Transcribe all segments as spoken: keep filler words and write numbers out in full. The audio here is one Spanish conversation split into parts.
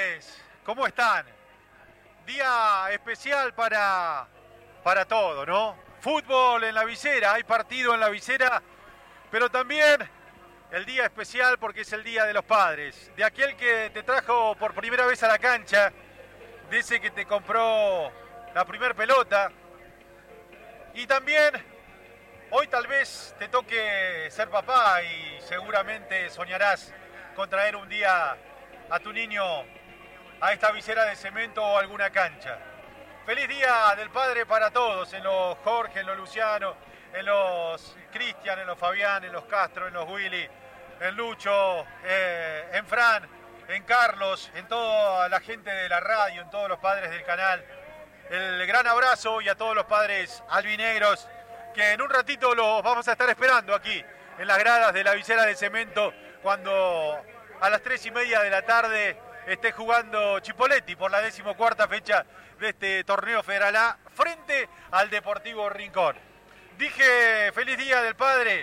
tardes, ¿cómo están? Día especial para, para todo, ¿no? Fútbol en la visera, hay partido en la visera, pero también el día especial porque es el Día de los Padres, de aquel que te trajo por primera vez a la cancha, de ese que te compró la primer pelota, y también hoy tal vez te toque ser papá y seguramente soñarás con traer un día a tu niño a esta visera de cemento o alguna cancha. Feliz Día del Padre para todos, en los Jorge, en los Luciano, en los Cristian, en los Fabián, en los Castro, en los Willy, en Lucho, eh, en Fran, en Carlos, en toda la gente de la radio, en todos los padres del canal. El gran abrazo y a todos los padres albinegros que en un ratito los vamos a estar esperando aquí en las gradas de la visera de cemento cuando a las tres y media de la tarde esté jugando Chipoleti por la decimocuarta fecha de este torneo Federal A frente al Deportivo Rincón. Dije feliz Día del Padre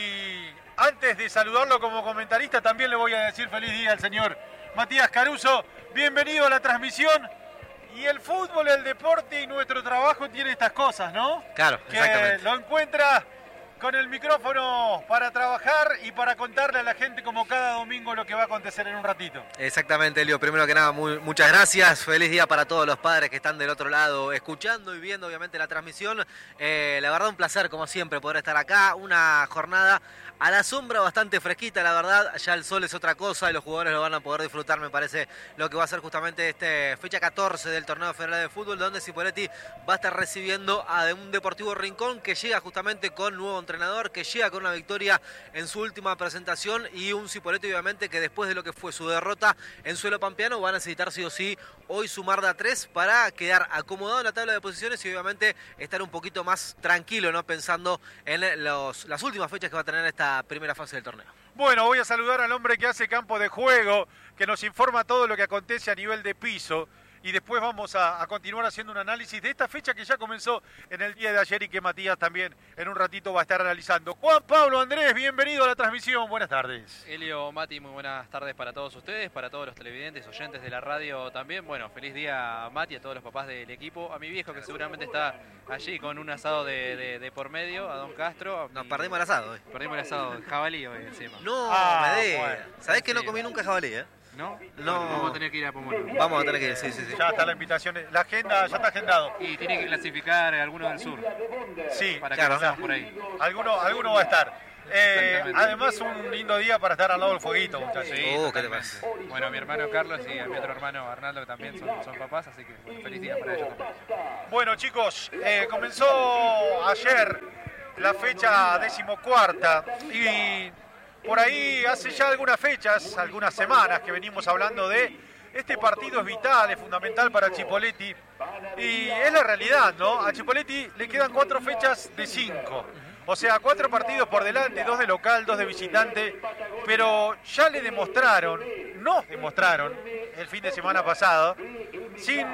y antes de saludarlo como comentarista también le voy a decir feliz día al señor Matías Caruso. Bienvenido a la transmisión. Y el fútbol, el deporte y nuestro trabajo tiene estas cosas, ¿no? Claro, que exactamente. Lo encuentra con el micrófono para trabajar y para contarle a la gente como cada domingo lo que va a acontecer en un ratito. Exactamente, Elio. Primero que nada, muy, muchas gracias. Feliz día para todos los padres que están del otro lado escuchando y viendo obviamente la transmisión. Eh, la verdad un placer como siempre poder estar acá. Una jornada a la sombra bastante fresquita, la verdad. Ya el sol es otra cosa y los jugadores lo van a poder disfrutar, me parece, lo que va a ser justamente este fecha catorce del Torneo Federal de Fútbol, donde Cipolletti va a estar recibiendo a un Deportivo Rincón que llega justamente con nuevo entrenador, que llega con una victoria en su última presentación y un Cipolletti obviamente que después de lo que fue su derrota en suelo pampeano va a necesitar sí o sí hoy sumar de a tres para quedar acomodado en la tabla de posiciones y obviamente estar un poquito más tranquilo, ¿no? Pensando en los, las últimas fechas que va a tener esta primera fase del torneo. Bueno, voy a saludar al hombre que hace campo de juego, que nos informa todo lo que acontece a nivel de piso. Y después vamos a, a continuar haciendo un análisis de esta fecha que ya comenzó en el día de ayer y que Matías también en un ratito va a estar analizando. Juan Pablo Andrés, bienvenido a la transmisión, buenas tardes. Elio, Mati, muy buenas tardes para todos ustedes, para todos los televidentes, oyentes de la radio también. Bueno, feliz día a Mati, a todos los papás del equipo, a mi viejo que seguramente está allí con un asado de, de, de por medio, a don Castro. Nos perdimos el asado hoy. Perdimos el asado, jabalí hoy encima. No, Ah, me de. bueno. ¿Sabés que no Sí. comí nunca jabalí, eh? ¿No? No. Bueno, vamos a tener que ir a Pomón. Vamos a tener que ir, sí, sí, sí. Ya está la invitación, la agenda ya está agendado. Y tiene que clasificar algunos del sur, Sí, para que Claro. pasemos por ahí. alguno, alguno va a estar. Eh, Exactamente. además un lindo día para estar al lado del fueguito, muchachos. Sí, Oh, ¿qué te totalmente. pasa? Bueno, mi hermano Carlos y a mi otro hermano Arnaldo que también son, son papás, así que bueno, feliz día para ellos también. Bueno chicos, eh, comenzó ayer la fecha decimocuarta y por ahí hace ya algunas fechas, algunas semanas que venimos hablando de este partido es vital, es fundamental para Chipolletti y es la realidad, ¿no? A Chipolletti le quedan cuatro fechas de cinco, o sea, cuatro partidos por delante, dos de local, dos de visitante, pero ya le demostraron, nos demostraron el fin de semana pasado, sin,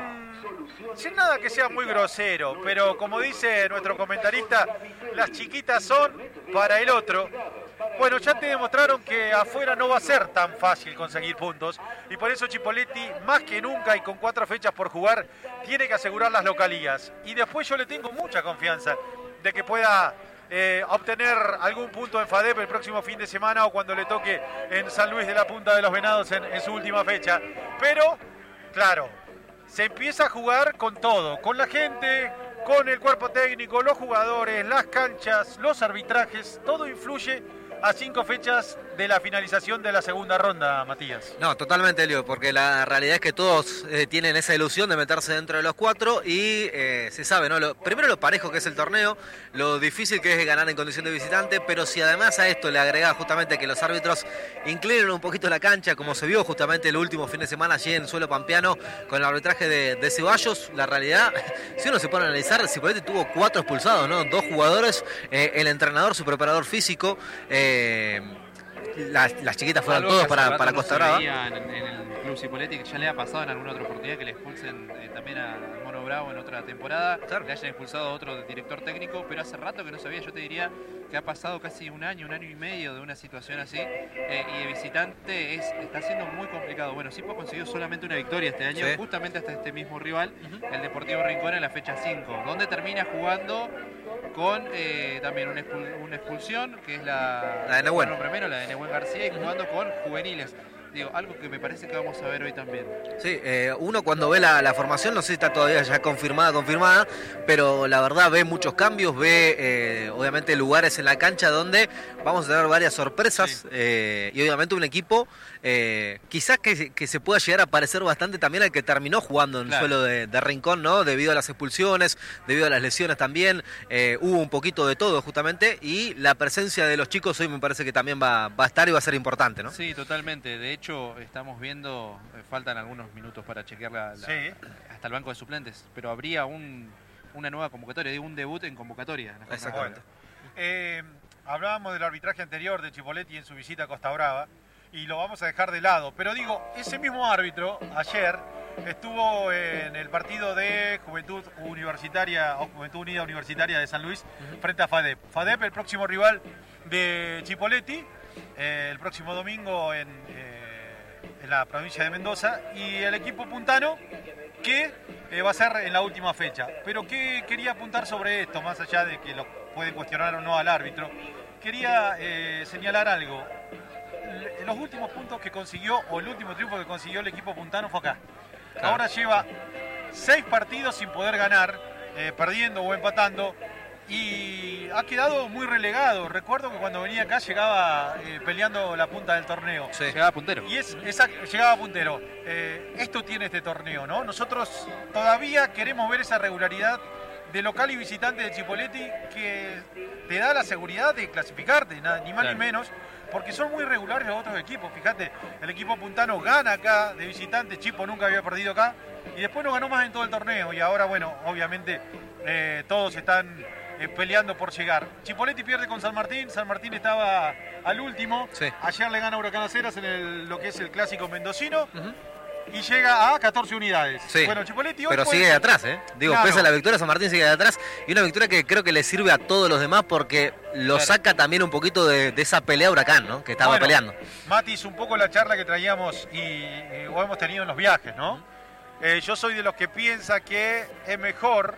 sin nada que sea muy grosero, pero como dice nuestro comentarista, las chiquitas son para el otro. Bueno, ya te demostraron que afuera no va a ser tan fácil conseguir puntos y por eso Chipolletti, más que nunca y con cuatro fechas por jugar, tiene que asegurar las localías. Y después yo le tengo mucha confianza de que pueda eh, obtener algún punto en FADEP el próximo fin de semana o cuando le toque en San Luis de la Punta de los Venados en, en su última fecha. Pero, claro, se empieza a jugar con todo, con la gente, con el cuerpo técnico, los jugadores, las canchas, los arbitrajes, todo influye a cinco fechas de la finalización de la segunda ronda, Matías. No, totalmente, Elio, porque la realidad es que todos eh, tienen esa ilusión de meterse dentro de los cuatro y eh, se sabe, ¿no? Lo, primero lo parejo que es el torneo, lo difícil que es ganar en condición de visitante, pero si además a esto le agrega justamente que los árbitros inclinen un poquito la cancha, como se vio justamente el último fin de semana allí en suelo pampeano con el arbitraje de, de Ceballos, la realidad, si uno se pone a analizar, Cipolletti tuvo cuatro expulsados, ¿no? Dos jugadores, eh, el entrenador, su preparador físico, eh, Las, las chiquitas fueron Algo todos que hace para, rato para no Costa se Brava. veía En, en el club club Cipolletti, que ya le ha pasado en alguna otra oportunidad que le expulsen eh, también a Mono Bravo en otra temporada, claro. Le hayan expulsado a otro director técnico, pero hace rato que no sabía, yo te diría que ha pasado casi un año, un año y medio de una situación así, eh, y de visitante es, está siendo muy complicado. Bueno, Cipo consiguió solamente una victoria este año, sí. justamente hasta este mismo rival, uh-huh. el Deportivo Rincón en la fecha cinco, donde termina jugando con eh, también una, expul una expulsión, que es la, la de Nehuen. Primero, la de Nehuen García, y jugando con juveniles. Digo, algo que me parece que vamos a ver hoy también. Sí, eh, uno cuando ve la, la formación, no sé si está todavía ya confirmada, confirmada, pero la verdad ve muchos cambios, ve eh, obviamente lugares en la cancha donde vamos a tener varias sorpresas, sí. eh, y obviamente un equipo eh, quizás que, que se pueda llegar a parecer bastante también al que terminó jugando en claro. el suelo de, de Rincón, ¿no? Debido a las expulsiones, debido a las lesiones también, eh, hubo un poquito de todo justamente, y la presencia de los chicos hoy me parece que también va, va a estar y va a ser importante, ¿no? Sí, totalmente. De hecho, hecho estamos viendo, eh, faltan algunos minutos para chequear la, la, sí. hasta el banco de suplentes, pero habría un, una nueva convocatoria, digo, un debut en convocatoria. En Exactamente. Bueno, eh, hablábamos del arbitraje anterior de Cipolletti en su visita a Costa Brava y lo vamos a dejar de lado, pero digo, ese mismo árbitro ayer estuvo en el partido de Juventud Universitaria o Juventud Unida Universitaria de San Luis uh-huh. frente a FADEP. FADEP, el próximo rival de Cipolletti, eh, el próximo domingo en... Eh, en la provincia de Mendoza, y el equipo puntano que eh, va a ser en la última fecha. Pero que quería apuntar sobre esto, más allá de que lo pueden cuestionar o no al árbitro, quería eh, señalar algo. L los últimos puntos que consiguió, o el último triunfo que consiguió el equipo puntano fue acá. Claro. Ahora lleva seis partidos sin poder ganar, eh, perdiendo o empatando, y ha quedado muy relegado. Recuerdo que cuando venía acá llegaba eh, peleando la punta del torneo. Sí. Llegaba puntero. Y es, esa, llegaba puntero. Eh, esto tiene este torneo, ¿no? Nosotros todavía queremos ver esa regularidad de local y visitante de Cipolletti que te da la seguridad de clasificarte, nada, ni más claro. ni menos, porque son muy regulares los otros equipos. Fíjate, el equipo puntano gana acá de visitante, Chipo nunca había perdido acá, y después no ganó más en todo el torneo, y ahora, bueno, obviamente eh, todos están... Eh, peleando por llegar. Cipolletti pierde con San Martín, San Martín estaba al último, sí. ayer le gana a Huracán Las Heras en el, lo que es el clásico mendocino, uh-huh. y llega a catorce unidades. Sí. Bueno, Cipolletti hoy pero puede... sigue de atrás, ¿eh? Digo, claro. pese a la victoria, San Martín sigue de atrás, y una victoria que creo que le sirve a todos los demás porque lo claro. saca también un poquito de, de esa pelea Huracán, ¿no? Que estaba bueno, peleando. Matis, un poco la charla que traíamos y, y o hemos tenido en los viajes, ¿no? Uh-huh. eh, yo soy de los que piensa que es mejor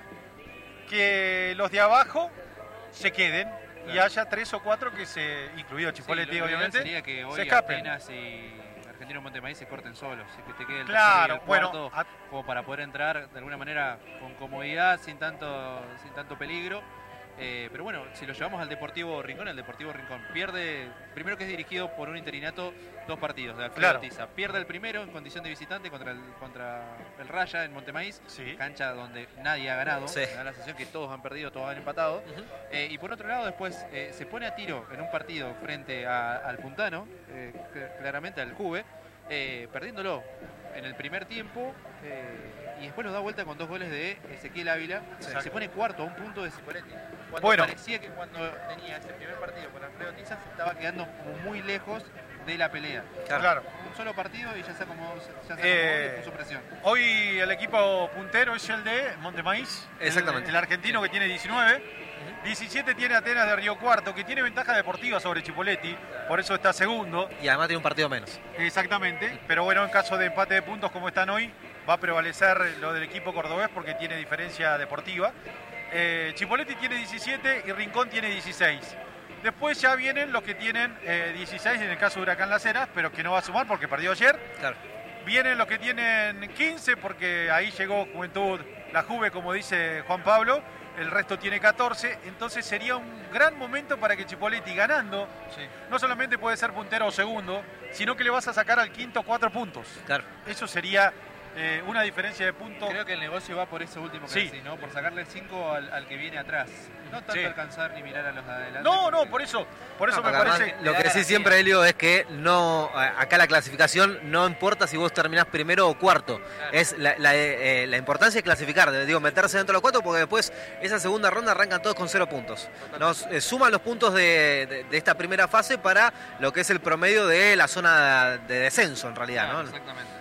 que los de abajo se queden claro. y haya tres o cuatro que se, incluido Cipolletti, sí, obviamente, sería que hoy se escapen. Atenas y Argentino Montemaíz se corten solos, y que te quede el claro, y el bueno, cuarto, a... como para poder entrar de alguna manera con comodidad, sin tanto, sin tanto peligro. Eh, pero bueno, si lo llevamos al Deportivo Rincón, el Deportivo Rincón pierde, primero que es dirigido por un interinato, dos partidos de Alfredo claro. Ortiza. Pierde el primero en condición de visitante contra el, contra el Raya en Montemaíz, sí. cancha donde nadie ha ganado, sí. me da la sensación que todos han perdido, todos han empatado. Uh-huh. eh, y por otro lado después eh, se pone a tiro en un partido frente a, al Puntano, eh, claramente al Juve, eh, perdiéndolo en el primer tiempo, eh, y después nos da vuelta con dos goles de Ezequiel Ávila. Exacto. Se pone cuarto a un punto de Cipolletti. Cuando bueno. parecía que cuando tenía ese primer partido con Alfredo Ortiza se estaba quedando como muy lejos de la pelea. Claro. claro. Un solo partido y ya se acomodó, ya se eh, acomodó y puso presión. Hoy el equipo puntero es el de Montemaíz. Exactamente. El, el argentino sí. que tiene diecinueve. diecisiete tiene Atenas de Río Cuarto, que tiene ventaja deportiva sobre Cipolletti, por eso está segundo. Y además tiene un partido menos. Exactamente, pero bueno, en caso de empate de puntos como están hoy, va a prevalecer lo del equipo cordobés porque tiene diferencia deportiva. Eh, Cipolletti tiene diecisiete y Rincón tiene dieciséis. Después ya vienen los que tienen eh, dieciséis en el caso de Huracán Las Heras, pero que no va a sumar porque perdió ayer. Claro. Vienen los que tienen quince porque ahí llegó Juventud, la Juve, como dice Juan Pablo. El resto tiene catorce, entonces sería un gran momento para que Cipolletti ganando, sí. no solamente puede ser puntero o segundo, sino que le vas a sacar al quinto cuatro puntos. Claro. Eso sería eh, una diferencia de puntos. Creo que el negocio va por ese último que sí. decís, ¿no? Por sacarle cinco al, al que viene atrás. No tanto sí. alcanzar ni mirar a los de adelante. No, no, por eso, por eso no, me parece. Lo que sí siempre, Helio, es que no, acá la clasificación no importa si vos terminás primero o cuarto. Claro. Es la, la, eh, la importancia es clasificar, digo, meterse dentro de los cuatro, porque después esa segunda ronda arrancan todos con cero puntos. Nos eh, suman los puntos de, de, de esta primera fase para lo que es el promedio de la zona de descenso, en realidad, claro, ¿no? Exactamente.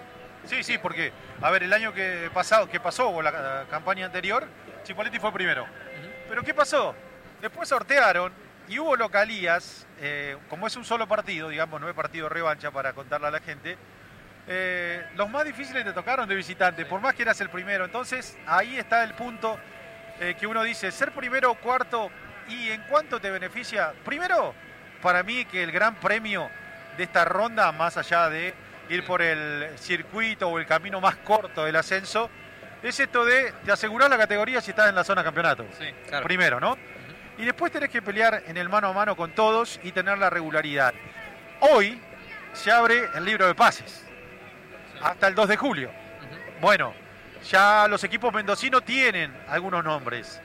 Sí, sí, porque, a ver, el año que pasado, que pasó, o la, la campaña anterior, Chipoleti fue primero. Uh-huh. Pero ¿qué pasó? Después sortearon y hubo localías, eh, como es un solo partido, digamos, no es partido revancha para contarle a la gente, eh, los más difíciles te tocaron de visitante, sí. Por más que eras el primero. Entonces, ahí está el punto eh, que uno dice, ser primero o cuarto, ¿y en cuánto te beneficia? Primero, para mí que el gran premio de esta ronda, más allá de ir por el circuito o el camino más corto del ascenso, es esto de te asegurar la categoría si estás en la zona campeonato. Sí, claro. Primero, ¿no? Uh-huh. Y después tenés que pelear en el mano a mano con todos y tener la regularidad. Hoy se abre el libro de pases, sí. Hasta el dos de julio. Uh-huh. Bueno, ya los equipos mendocinos tienen algunos nombres.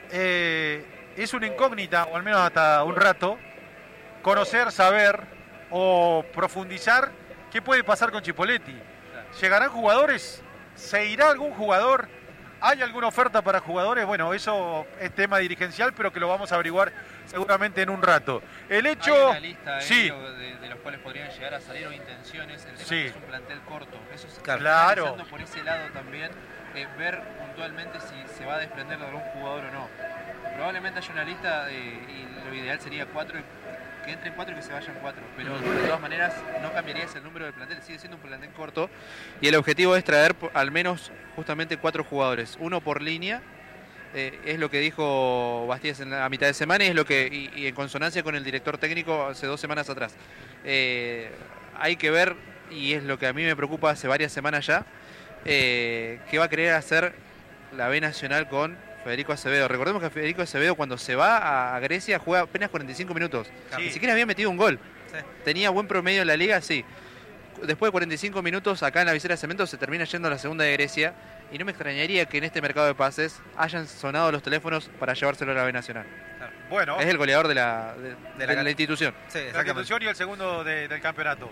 Eh, es una incógnita, o al menos hasta un rato, conocer, saber o profundizar qué puede pasar con Chipoleti. Claro. ¿Llegarán jugadores? ¿Se irá algún jugador? ¿Hay alguna oferta para jugadores? Bueno, eso es tema dirigencial, pero que lo vamos a averiguar seguramente en un rato. El hecho... Hay una lista, sí. de, de los cuales podrían llegar a salir o intenciones. El tema sí. es que es un plantel corto. Eso es claro. Por ese lado también, eh, ver puntualmente si se va a desprender de algún jugador o no. Probablemente haya una lista eh, y lo ideal sería cuatro, que entren cuatro y que se vayan cuatro. Pero de todas maneras no cambiaría ese número del plantel, sigue siendo un plantel corto. Y el objetivo es traer al menos justamente cuatro jugadores, uno por línea. Eh, es lo que dijo Bastías en la, a mitad de semana y es lo que y, y en consonancia con el director técnico hace dos semanas atrás. Eh, hay que ver, y es lo que a mí me preocupa hace varias semanas ya, eh, qué va a querer hacer la B Nacional con Federico Acevedo. Recordemos que Federico Acevedo cuando se va a Grecia juega apenas cuarenta y cinco minutos. Sí. Ni siquiera había metido un gol. Sí. Tenía buen promedio en la liga, sí. Después de cuarenta y cinco minutos acá en la visera de Cemento se termina yendo a la segunda de Grecia y no me extrañaría que en este mercado de pases hayan sonado los teléfonos para llevárselo a la B Nacional. Claro. Bueno, es el goleador de la, de, de la, de la institución. Sí, la institución y el segundo de, del campeonato.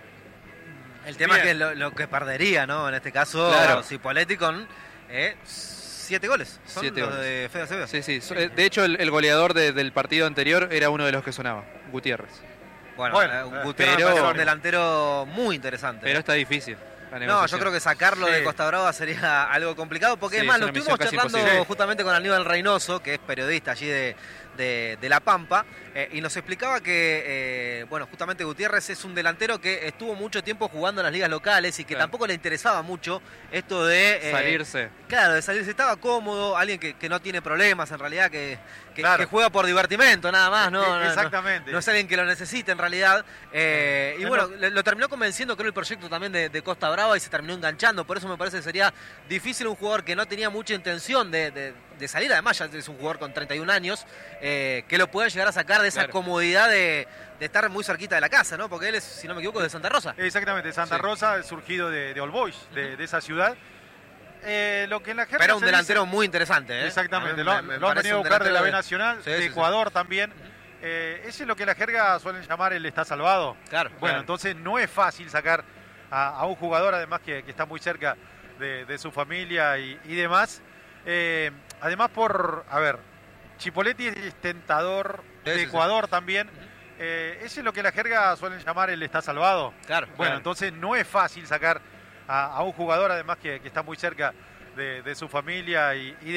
El tema Bien. es que lo, lo que perdería, ¿no? En este caso, claro. Cipolletti con eh, siete goles. Son siete los goles. de Fede Acevedo. Sí, sí. De hecho, el, el goleador de, del partido anterior era uno de los que sonaba, Gutiérrez. Bueno, bueno eh, un Gutiérrez pero, es un delantero muy interesante. Pero está difícil. No, yo creo que sacarlo sí. de Costa Brava sería algo complicado, porque sí, es más, lo estuvimos charlando imposible. justamente con Aníbal Reynoso, que es periodista allí de, de, de La Pampa, eh, y nos explicaba que, eh, bueno, justamente Gutiérrez es un delantero que estuvo mucho tiempo jugando en las ligas locales y que claro. tampoco le interesaba mucho esto de... Eh, salirse. Claro, de salirse, estaba cómodo, alguien que, que no tiene problemas en realidad, que, que, claro. que juega por divertimento nada más, ¿no? no Exactamente. No, no es alguien que lo necesite en realidad, eh, y bueno, lo, lo terminó convenciendo, creo, el proyecto también de, de Costa Brava, y se terminó enganchando. Por eso me parece que sería difícil un jugador que no tenía mucha intención de, de, de salir. Además ya es un jugador con treinta y un años, eh, que lo pueda llegar a sacar de esa claro. comodidad de, de estar muy cerquita de la casa, ¿no? Porque él es, si no me equivoco, de Santa Rosa. Exactamente, de Santa sí. Rosa, surgido de, de All Boys, de, uh-huh. de esa ciudad. Eh, lo que en la jerga Pero un delantero dice... muy interesante, ¿eh? Exactamente, lo, me, me lo han venido a buscar de la B Nacional, sí, de sí, Ecuador sí. también. Uh-huh. Eh, ese es lo que en la jerga suelen llamar el está salvado. Claro. Bueno, claro. entonces no es fácil sacar a, a un jugador, además que, que está muy cerca de, de su familia y, y demás. Eh, además por, a ver, Chipolletti es tentador sí, de sí, Ecuador sí. también. Uh-huh. Eh, ese es lo que en la jerga suelen llamar el está salvado. Claro. Bueno, claro. entonces no es fácil sacar a, a un jugador, además que, que está muy cerca de, de su familia y, y